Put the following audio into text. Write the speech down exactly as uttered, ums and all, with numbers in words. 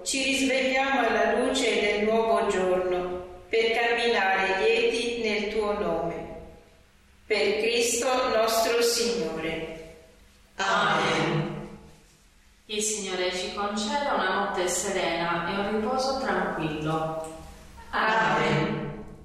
ci risvegliamo alla luce del nuovo giorno per camminare lieti nel tuo nome. Per Cristo nostro Signore. Amen. Il Signore ci conceda una notte serena e un riposo tranquillo. Amen.